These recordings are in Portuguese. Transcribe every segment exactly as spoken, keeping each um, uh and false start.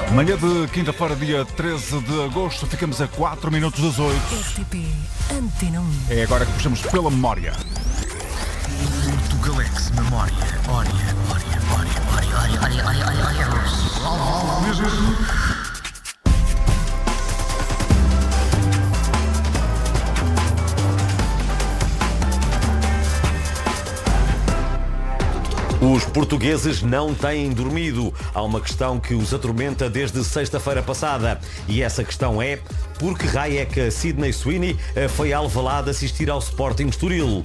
Manhã de quinta-feira, dia treze de agosto, ficamos a quatro minutos das oito. R T P Antena um. É agora que puxamos pela memória. Portugalex Memória. Ória, ória, ória, ória, ória, ória, ória, ória, ória. Os portugueses não têm dormido. Há uma questão que os atormenta desde sexta-feira passada. E essa questão é: por que raio é que a Sydney Sweeney foi a Alvalade assistir ao Sporting Estoril?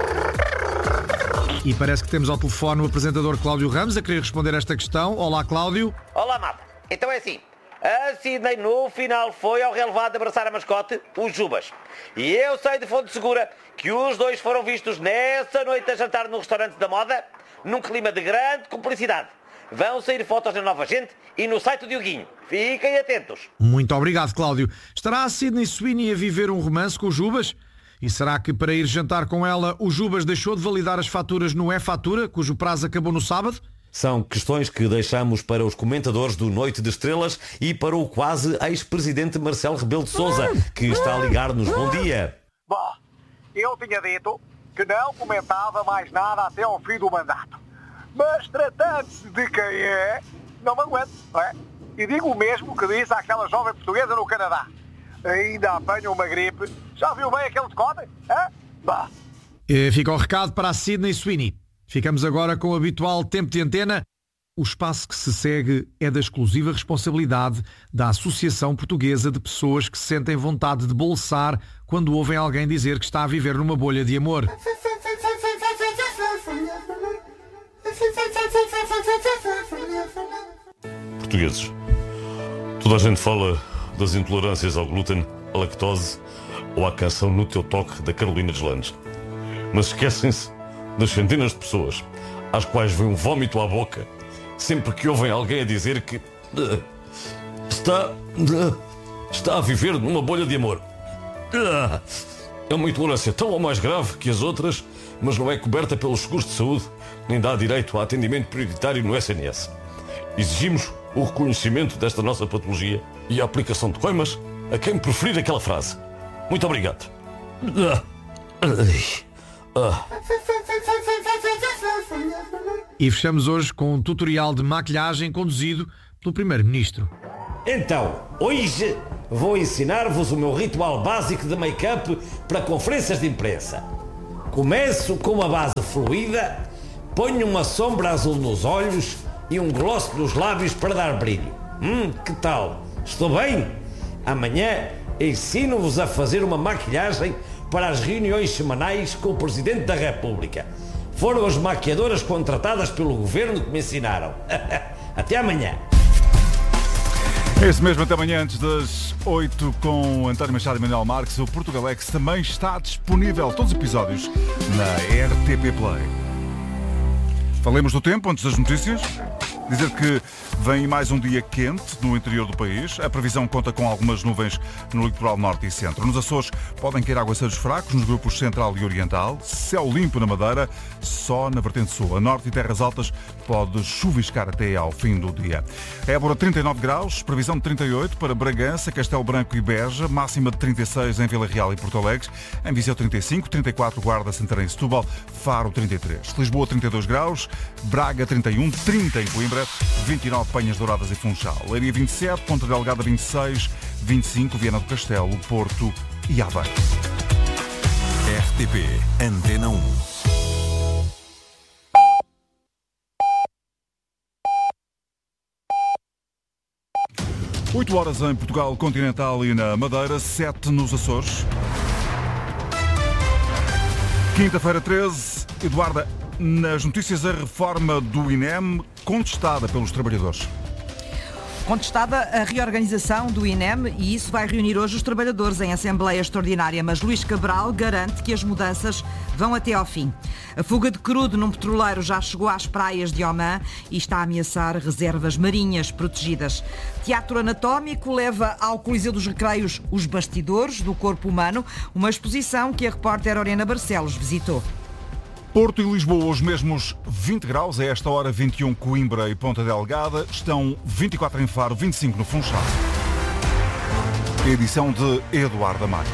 E parece que temos ao telefone o apresentador Cláudio Ramos a querer responder a esta questão. Olá, Cláudio. Olá, malta. Então é assim. A Sydney no final foi ao relevado abraçar a mascote, os Jubas. E eu sei de fonte segura que os dois foram vistos nessa noite a jantar no restaurante da moda, num clima de grande cumplicidade. Vão sair fotos na Nova Gente e no site do Dioguinho. Fiquem atentos. Muito obrigado, Cláudio. Estará a Sydney Sweeney a viver um romance com o Jubas? E será que para ir jantar com ela o Jubas deixou de validar as faturas no E-Fatura, cujo prazo acabou no sábado? São questões que deixamos para os comentadores do Noite de Estrelas e para o quase ex-presidente Marcelo Rebelo de Sousa, que está a ligar-nos. Bom dia. Bom, eu tinha dito que não comentava mais nada até ao fim do mandato. Mas tratando-se de quem é, não me aguento, não é? E digo o mesmo que disse àquela jovem portuguesa no Canadá. Ainda apanha uma gripe. Já viu bem aquele decote? Hã? Bah. Fica o recado para a Sydney Sweeney. Ficamos agora com o habitual tempo de antena. O espaço que se segue é da exclusiva responsabilidade da Associação Portuguesa de Pessoas que sentem vontade de bolsar quando ouvem alguém dizer que está a viver numa bolha de amor. Portugueses, toda a gente fala das intolerâncias ao glúten, à lactose ou à canção No Teu Toque da Carolina Deslandes. Mas esquecem-se das centenas de pessoas às quais vem um vómito à boca sempre que ouvem alguém a dizer que uh, está, uh, está a viver numa bolha de amor. Uh, é uma intolerância tão ou mais grave que as outras, mas não é coberta pelos seguros de saúde, nem dá direito a atendimento prioritário no S N S. Exigimos o reconhecimento desta nossa patologia e a aplicação de coimas a quem preferir aquela frase. Muito obrigado. Uh, uh, uh. E fechamos hoje com um tutorial de maquilhagem conduzido pelo Primeiro-Ministro. Então, hoje vou ensinar-vos o meu ritual básico de make-up para conferências de imprensa. Começo com uma base fluida, ponho uma sombra azul nos olhos e um gloss nos lábios para dar brilho. Hum, que tal? Estou bem? Amanhã ensino-vos a fazer uma maquilhagem para as reuniões semanais com o Presidente da República. Foram as maquiadoras contratadas pelo Governo que me ensinaram. Até amanhã. É isso mesmo, até amanhã antes das oito com António Machado e Manuel Marques. O Portugalex também está disponível, todos os episódios, na R T P Play. Falemos do tempo antes das notícias. Dizer que vem mais um dia quente no interior do país. A previsão conta com algumas nuvens no litoral norte e centro. Nos Açores podem cair aguaceiros fracos nos grupos central e oriental. Céu limpo na Madeira, só na vertente sul. A norte e terras altas pode chuviscar até ao fim do dia. Évora trinta e nove graus, previsão de trinta e oito para Bragança, Castelo Branco e Beja, máxima de trinta e seis em Vila Real e Porto Alegre, em Viseu trinta e cinco, trinta e quatro Guarda, Santarém e Setúbal, Faro trinta e três, Lisboa trinta e dois graus, Braga trinta e um, trinta em Coimbra, vinte e nove Penhas Douradas e Funchal, Leiria vinte e sete, Ponta Delgada vinte e seis, vinte e cinco Viana do Castelo, Porto e Aveiro. R T P Antena um. oito horas em Portugal continental e na Madeira, sete nos Açores. Quinta-feira treze, Eduarda, nas notícias a reforma do I N E M contestada pelos trabalhadores. Contestada a reorganização do I N E M e isso vai reunir hoje os trabalhadores em Assembleia Extraordinária, mas Luís Cabral garante que as mudanças vão até ao fim. A fuga de crudo num petroleiro já chegou às praias de Omã e está a ameaçar reservas marinhas protegidas. Teatro Anatómico leva ao Coliseu dos Recreios os bastidores do corpo humano, uma exposição que a repórter Oriana Barcelos visitou. Porto e Lisboa, os mesmos vinte graus, a esta hora vinte e um Coimbra e Ponta Delgada, estão vinte e quatro em Faro, vinte e cinco no Funchal. Edição de Eduardo Amaro.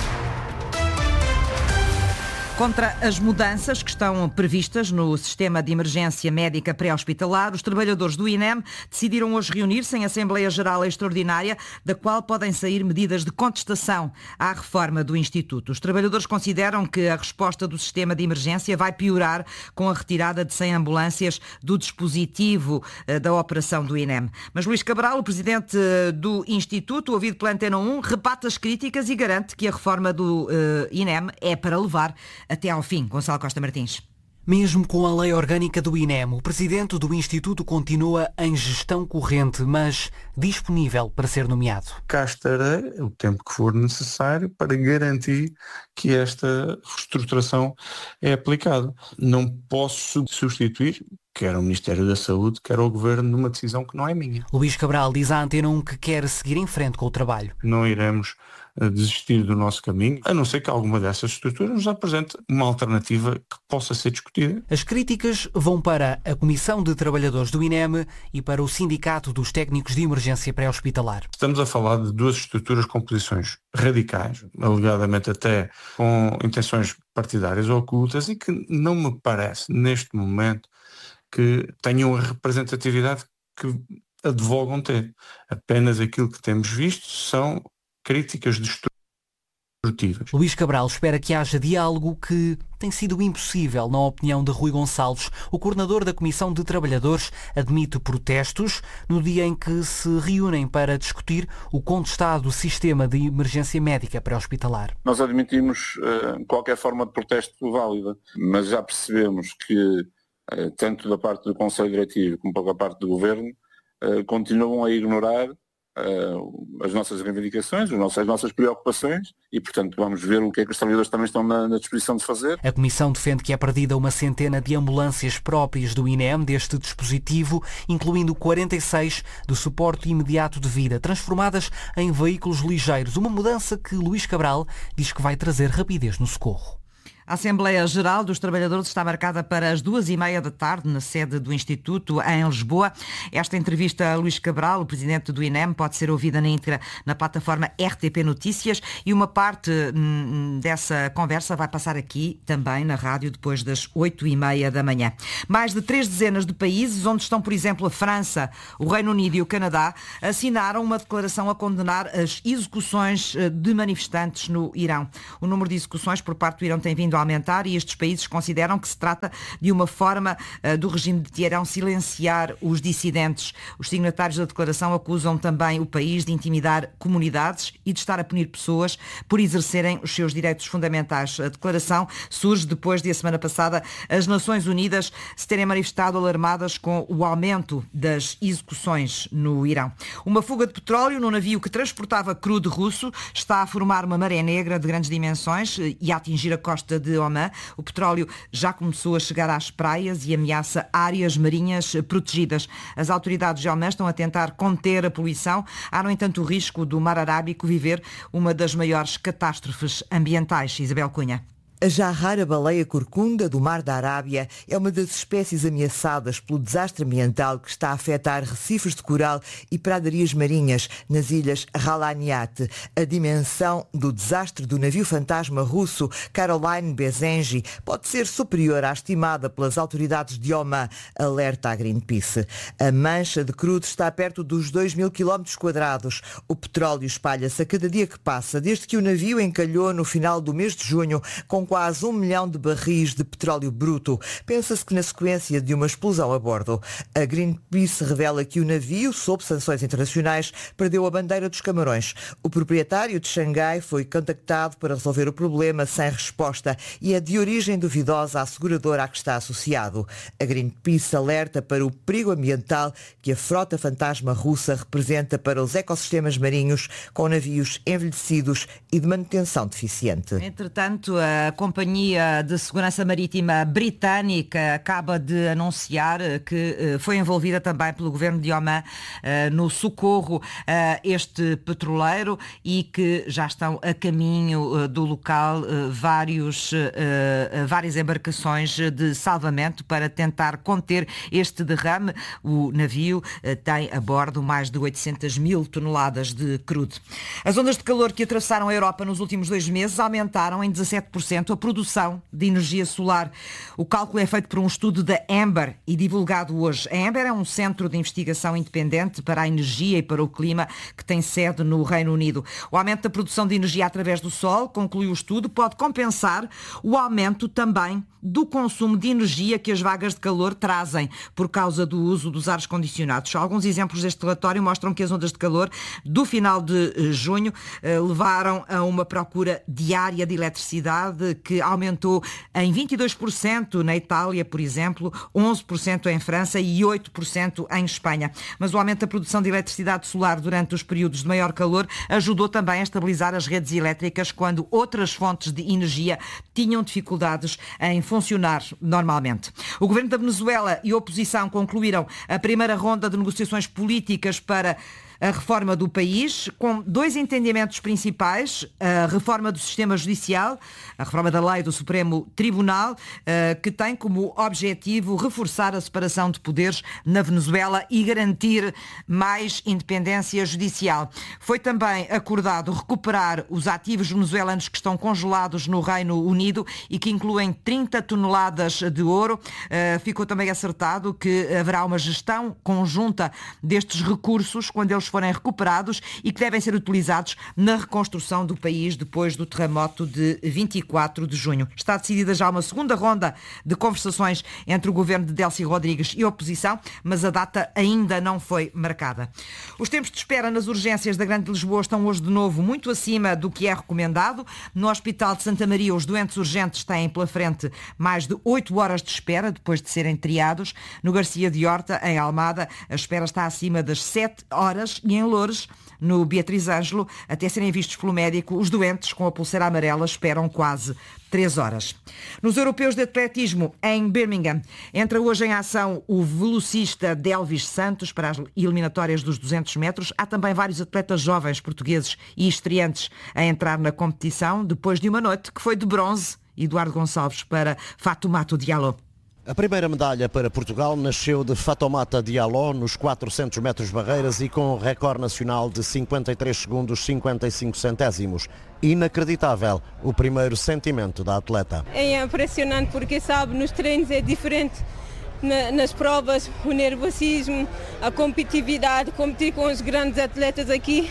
Contra as mudanças que estão previstas no sistema de emergência médica pré-hospitalar, os trabalhadores do I N E M decidiram hoje reunir-se em Assembleia Geral Extraordinária, da qual podem sair medidas de contestação à reforma do Instituto. Os trabalhadores consideram que a resposta do sistema de emergência vai piorar com a retirada de cem ambulâncias do dispositivo da operação do I N E M. Mas Luís Cabral, o presidente do Instituto, ouvido pela Antena um, rebate as críticas e garante que a reforma do uh, I N E M é para levar até ao fim. Gonçalo Costa Martins. Mesmo com a lei orgânica do I N E M, o presidente do Instituto continua em gestão corrente, mas disponível para ser nomeado. Cá estarei o tempo que for necessário para garantir que esta reestruturação é aplicada. Não posso substituir quer o Ministério da Saúde, quer o Governo, numa decisão que não é minha. Luís Cabral diz à Antena um que quer seguir em frente com o trabalho. Não iremos desistir do nosso caminho, a não ser que alguma dessas estruturas nos apresente uma alternativa que possa ser discutida. As críticas vão para a Comissão de Trabalhadores do I N E M e para o Sindicato dos Técnicos de Emergência Pré-Hospitalar. Estamos a falar de duas estruturas com posições radicais, alegadamente até com intenções partidárias ocultas, e que não me parece, neste momento, que tenham a representatividade que advogam ter. Apenas aquilo que temos visto são críticas destrutivas. Luís Cabral espera que haja diálogo, que tem sido impossível, na opinião de Rui Gonçalves. O coordenador da Comissão de Trabalhadores admite protestos no dia em que se reúnem para discutir o contestado sistema de emergência médica pré-hospitalar. Nós admitimos uh, qualquer forma de protesto válida, mas já percebemos que tanto da parte do Conselho Diretivo como da parte do Governo, uh, continuam a ignorar uh, as nossas reivindicações, as nossas, as nossas preocupações e, portanto, vamos ver o que é que os trabalhadores também estão na, na disposição de fazer. A Comissão defende que é perdida uma centena de ambulâncias próprias do I N E M deste dispositivo, incluindo quarenta e seis do suporte imediato de vida, transformadas em veículos ligeiros, uma mudança que Luís Cabral diz que vai trazer rapidez no socorro. A Assembleia Geral dos Trabalhadores está marcada para as duas e meia da tarde na sede do Instituto, em Lisboa. Esta entrevista a Luís Cabral, o presidente do I N E M, pode ser ouvida na íntegra na plataforma R T P Notícias, e uma parte hum, dessa conversa vai passar aqui também na rádio depois das oito e meia da manhã. Mais de três dezenas de países, onde estão, por exemplo, a França, o Reino Unido e o Canadá, assinaram uma declaração a condenar as execuções de manifestantes no Irão. O número de execuções por parte do Irão tem vindo a aumentar e estes países consideram que se trata de uma forma uh, do regime de Teherão silenciar os dissidentes. Os signatários da declaração acusam também o país de intimidar comunidades e de estar a punir pessoas por exercerem os seus direitos fundamentais. A declaração surge depois de, a semana passada, as Nações Unidas se terem manifestado alarmadas com o aumento das execuções no Irão. Uma fuga de petróleo no navio que transportava crudo russo está a formar uma maré negra de grandes dimensões e a atingir a costa de Omã. O petróleo já começou a chegar às praias e ameaça áreas marinhas protegidas. As autoridades de Omã estão a tentar conter a poluição. Há, no entanto, o risco do mar Arábico viver uma das maiores catástrofes ambientais. Isabel Cunha. A já rara baleia corcunda do Mar da Arábia é uma das espécies ameaçadas pelo desastre ambiental que está a afetar recifes de coral e pradarias marinhas nas ilhas Ralaniate. A dimensão do desastre do navio fantasma russo Caroline Bezenji pode ser superior à estimada pelas autoridades de Omã, alerta a Greenpeace. A mancha de crudo está perto dos dois mil quilómetros quadrados. O petróleo espalha-se a cada dia que passa, desde que o navio encalhou no final do mês de junho com quase um milhão de barris de petróleo bruto. Pensa-se que na sequência de uma explosão a bordo. A Greenpeace revela que o navio, sob sanções internacionais, perdeu a bandeira dos Camarões. O proprietário de Xangai foi contactado para resolver o problema sem resposta e é de origem duvidosa a seguradora a que está associado. A Greenpeace alerta para o perigo ambiental que a frota fantasma russa representa para os ecossistemas marinhos, com navios envelhecidos e de manutenção deficiente. Entretanto, a Companhia de Segurança Marítima Britânica acaba de anunciar que foi envolvida também pelo governo de Oman no socorro a este petroleiro e que já estão a caminho do local vários, várias embarcações de salvamento para tentar conter este derrame. O navio tem a bordo mais de oitocentas mil toneladas de crudo. As ondas de calor que atravessaram a Europa nos últimos dois meses aumentaram em dezassete por cento a produção de energia solar. O cálculo é feito por um estudo da Amber e divulgado hoje. A Amber é um centro de investigação independente para a energia e para o clima que tem sede no Reino Unido. O aumento da produção de energia através do sol, conclui o estudo, pode compensar o aumento também do consumo de energia que as vagas de calor trazem por causa do uso dos ares condicionados. Alguns exemplos deste relatório mostram que as ondas de calor do final de junho levaram a uma procura diária de eletricidade que aumentou em vinte e dois por cento na Itália, por exemplo, onze por cento em França e oito por cento em Espanha. Mas o aumento da produção de eletricidade solar durante os períodos de maior calor ajudou também a estabilizar as redes elétricas quando outras fontes de energia tinham dificuldades em funcionar normalmente. O governo da Venezuela e a oposição concluíram a primeira ronda de negociações políticas para a reforma do país, com dois entendimentos principais: a reforma do sistema judicial, a reforma da lei do Supremo Tribunal, que tem como objetivo reforçar a separação de poderes na Venezuela e garantir mais independência judicial. Foi também acordado recuperar os ativos venezuelanos que estão congelados no Reino Unido e que incluem trinta toneladas de ouro. Ficou também acertado que haverá uma gestão conjunta destes recursos quando eles forem recuperados e que devem ser utilizados na reconstrução do país depois do terremoto de vinte e quatro de junho. Está decidida já uma segunda ronda de conversações entre o governo de Delcy Rodrigues e a oposição, mas a data ainda não foi marcada. Os tempos de espera nas urgências da Grande Lisboa estão hoje de novo muito acima do que é recomendado. No Hospital de Santa Maria, os doentes urgentes têm pela frente mais de oito horas de espera depois de serem triados. No Garcia de Horta, em Almada, a espera está acima das sete horas e em Loures, no Beatriz Ângelo, até serem vistos pelo médico, os doentes com a pulseira amarela esperam quase três horas. Nos europeus de atletismo, em Birmingham, entra hoje em ação o velocista Delvis Santos para as eliminatórias dos duzentos metros. Há também vários atletas jovens portugueses e estreantes a entrar na competição, depois de uma noite que foi de bronze. Eduardo Gonçalves para Fatoumata Diallo. A primeira medalha para Portugal nasceu de Fatoumata Diallo nos quatrocentos metros barreiras e com um recorde nacional de cinquenta e três segundos cinquenta e cinco centésimos. Inacreditável o primeiro sentimento da atleta. É impressionante porque, sabe, nos treinos é diferente. Na, nas provas, o nervosismo, a competitividade, competir com os grandes atletas aqui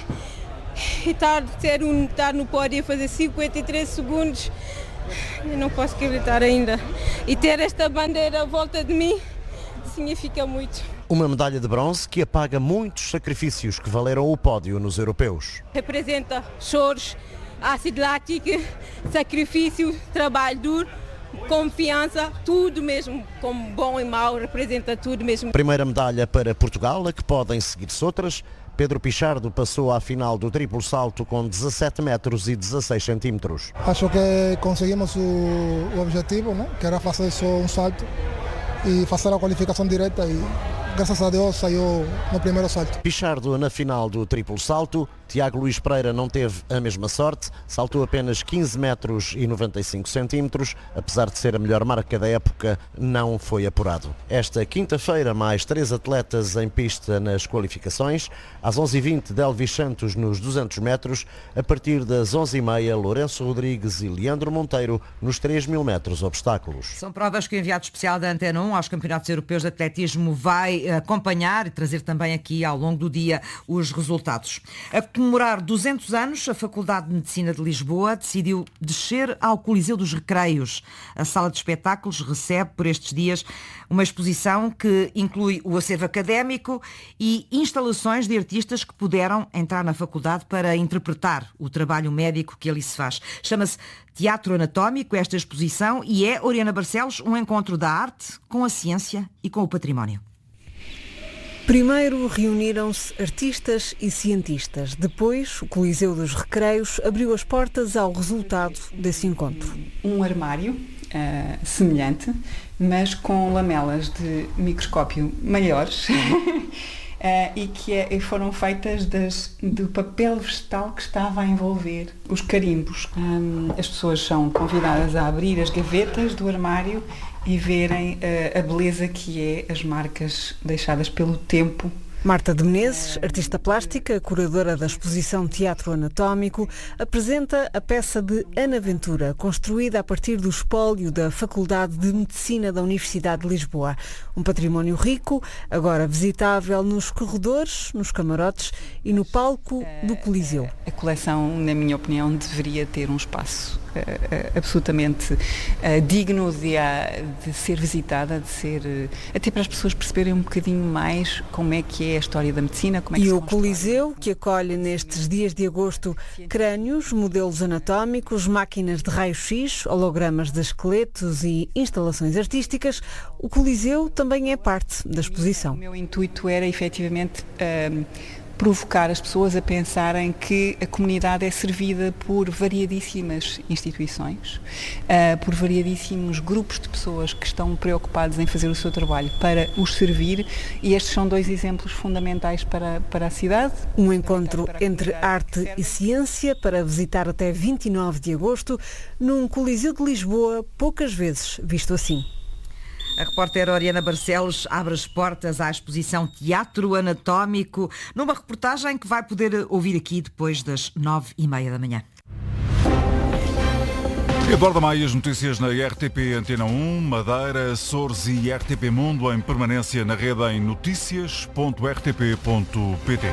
e estar, ter um, estar no pódio e fazer cinquenta e três segundos. Eu não posso acreditar ainda. E ter esta bandeira à volta de mim significa muito. Uma medalha de bronze que apaga muitos sacrifícios que valeram o pódio nos europeus. Representa choros, ácido lático, sacrifício, trabalho duro, confiança, tudo mesmo, como bom e mau, representa tudo mesmo. Primeira medalha para Portugal, a que podem seguir-se outras. Pedro Pichardo passou à final do triplo salto com dezassete metros e dezasseis centímetros. Acho que conseguimos o, o objetivo, né? Que era fazer só um salto e fazer a qualificação direta e graças a Deus saiu no primeiro salto. Pichardo na final do triplo salto. Tiago Luís Pereira não teve a mesma sorte, saltou apenas quinze metros e noventa e cinco centímetros, apesar de ser a melhor marca da época, não foi apurado. Esta quinta-feira, mais três atletas em pista nas qualificações. Às onze e vinte, Delvis Santos nos duzentos metros, a partir das onze e meia, Lourenço Rodrigues e Leandro Monteiro nos três mil metros obstáculos. São provas que o enviado especial da Antena um aos Campeonatos Europeus de Atletismo vai acompanhar e trazer também aqui ao longo do dia os resultados. A comemorar duzentos anos, a Faculdade de Medicina de Lisboa decidiu descer ao Coliseu dos Recreios. A sala de espetáculos recebe por estes dias uma exposição que inclui o acervo académico e instalações de artistas que puderam entrar na faculdade para interpretar o trabalho médico que ali se faz. Chama-se Teatro Anatómico esta exposição e é, Oriana Barcelos, um encontro da arte com a ciência e com o património. Primeiro reuniram-se artistas e cientistas. Depois, o Coliseu dos Recreios abriu as portas ao resultado desse encontro. Um armário uh, semelhante, mas com lamelas de microscópio maiores. Uh, e que é, foram feitas das, do papel vegetal que estava a envolver os carimbos. Um, as pessoas são convidadas a abrir as gavetas do armário e verem uh, a beleza que é as marcas deixadas pelo tempo. Marta de Menezes, artista plástica, curadora da exposição Teatro Anatómico, apresenta a peça de Ana Ventura, construída a partir do espólio da Faculdade de Medicina da Universidade de Lisboa. Um património rico, agora visitável nos corredores, nos camarotes e no palco do Coliseu. A coleção, na minha opinião, deveria ter um espaço uh, uh, absolutamente uh, digno de, uh, de ser visitada, de ser, uh, até para as pessoas perceberem um bocadinho mais como é que é a história da medicina. Como é que e o Coliseu, que acolhe nestes dias de agosto crânios, modelos anatómicos, máquinas de raio-x, hologramas de esqueletos e instalações artísticas, o Coliseu também é parte da exposição. O meu intuito era efetivamente um, provocar as pessoas a pensarem que a comunidade é servida por variadíssimas instituições, uh, por variadíssimos grupos de pessoas que estão preocupados em fazer o seu trabalho para os servir, e estes são dois exemplos fundamentais para, para a cidade. Um encontro entre arte e ciência para visitar até vinte e nove de agosto num Coliseu de Lisboa, poucas vezes visto assim. A repórter Oriana Barcelos abre as portas à exposição Teatro Anatómico, numa reportagem que vai poder ouvir aqui depois das nove e meia da manhã. Eduardo Maia, as notícias na R T P Antena um, Madeira, Açores e R T P Mundo em permanência na rede em notícias ponto r t p ponto p t.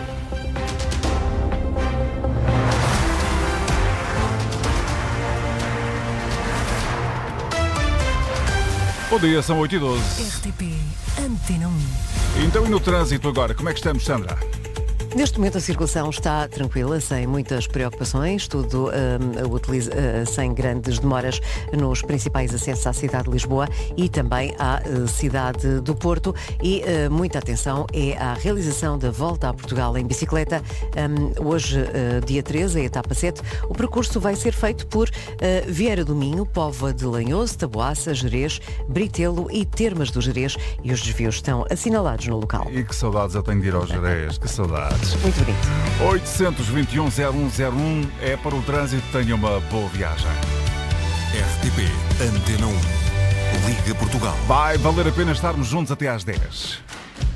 Bom dia, são oito e doze. R T P Antena um. Então e no trânsito agora, como é que estamos, Sandra? Neste momento a circulação está tranquila, sem muitas preocupações, tudo um, utiliza, uh, sem grandes demoras nos principais acessos à cidade de Lisboa e também à uh, cidade do Porto. E uh, muita atenção é à realização da Volta a Portugal em bicicleta. Um, hoje, uh, dia treze, a etapa sete, o percurso vai ser feito por uh, Vieira do Minho, Póvoa de Lanhoso, Taboaça, Gerês, Britelo e Termas do Gerês, e os desvios estão assinalados no local. E que saudades eu tenho de ir ao Gerês, que saudades. Muito bonito. oitocentos e vinte e um, zero um zero um é para o trânsito. Tenha uma boa viagem. R T P Antena um. Liga Portugal. Vai valer a pena estarmos juntos até às dez.